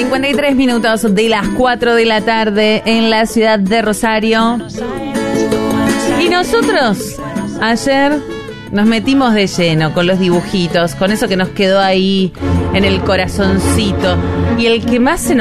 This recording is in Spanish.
53 minutos de las 4 de la tarde en la ciudad de Rosario. Y nosotros ayer nos metimos de lleno con los dibujitos, con eso que nos quedó ahí en el corazoncito. Y el que más se nos